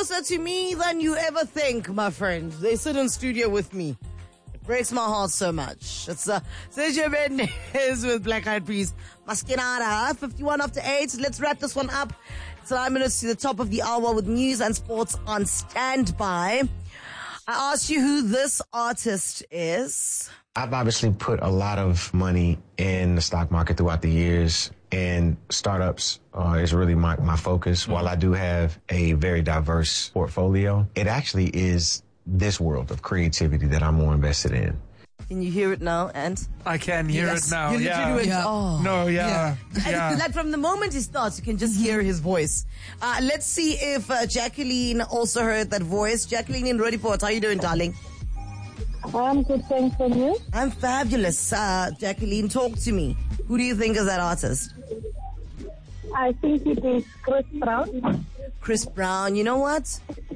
closer to me than you ever think, my friend. They sit in studio with me. It breaks my heart so much. It's Sergio Mendes with Black Eyed Peas. Masquerada, 51 after 8. Let's wrap this one up. It's 9 minutes to the top of the hour with news and sports on standby. I asked you who this artist is. I've obviously put a lot of money in the stock market throughout the years, and startups is really my focus. While I do have a very diverse portfolio, it actually is this world of creativity that I'm more invested in. Can you hear it now, Ant? I can hear it now. You literally went, oh. No, yeah. Like from the moment he starts, you can just hear his voice. Let's see if Jacqueline also heard that voice. Jacqueline in Roodepoort, how you doing, darling? I'm good, thanks, and you? I'm fabulous. Jacqueline, talk to me. Who do you think is that artist? I think it is Chris Brown. Chris Brown. You know what?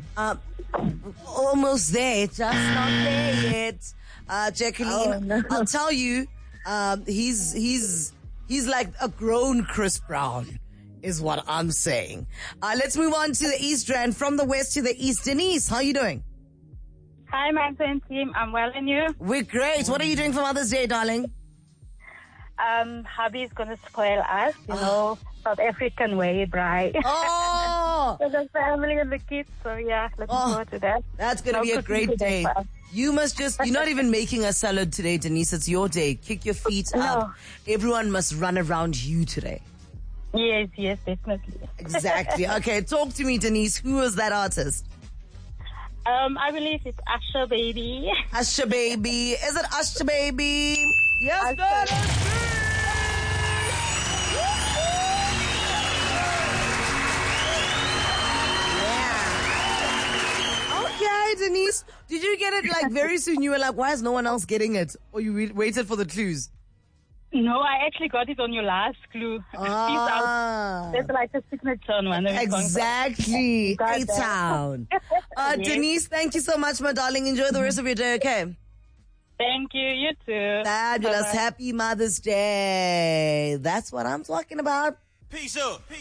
Almost there, just not there yet. Jacqueline, Oh, no. I'll tell you, he's like a grown Chris Brown, is what I'm saying. Let's move on to the East Rand, from the west to the east. Denise, how you doing? Hi, Magda and team. I'm well, and you? We're great. What are you doing for Mother's Day, darling? Hubby is going to spoil us, South African way, right? Oh, For the family and the kids, so yeah, looking forward to that. that's going to be a great day. You must you're not even making a salad today, Denise. It's your day. Kick your feet up. Everyone must run around you today. Yes, definitely. Exactly. Okay, talk to me, Denise. Who is that artist? I believe it's Usher Baby. Usher Baby. Is it Usher Baby? Yes, Usher. that is true. Yeah. Okay, Denise. Did you get it like very soon? You were like, why is no one else getting it? Or you waited for the clues? No, I actually got it on your last clue. There's like a signature on one of the songs. Exactly. Got that. A-Town. Yes. Denise, thank you so much, my darling. Enjoy the rest of your day, okay? Thank you. You too. Fabulous. Bye-bye. Happy Mother's Day. That's what I'm talking about. Peace up.